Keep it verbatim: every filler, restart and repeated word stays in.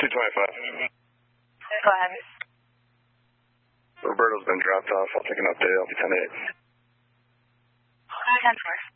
two twenty-five. Go ahead. Roberto's been dropped off. I'll take an update. I'll be ten eight. ten four.